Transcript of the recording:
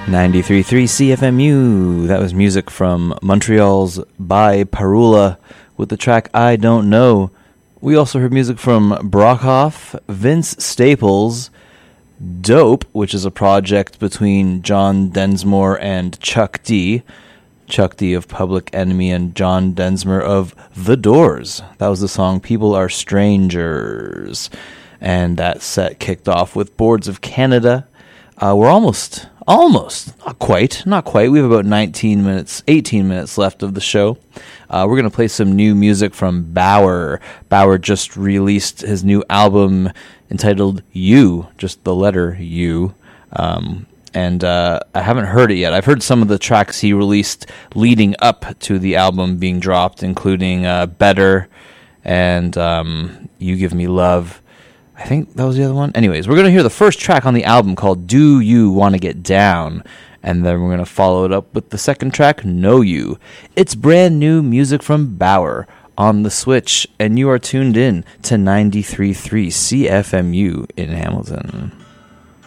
93.3 CFMU. That was music from Montreal's By Parula with the track I Don't Know. We also heard music from Brockhoff, Vince Staples, Dope, which is a project between John Densmore and Chuck D. Chuck D of Public Enemy and John Densmore of The Doors. That was the song People Are Strangers. And that set kicked off with Boards of Canada. We're almost, not quite. We have about 18 minutes left of the show. We're going to play some new music from Bauer. Bauer just released his new album entitled You, just the letter U. And I haven't heard it yet. I've heard some of the tracks he released leading up to the album being dropped, including Better and You Give Me Love. I think that was the other one. Anyways, we're going to hear the first track on the album called Do You Want to Get Down? And then we're going to follow it up with the second track, Know You. It's brand new music from Bauer on The Switch, and you are tuned in to 93.3 CFMU in Hamilton.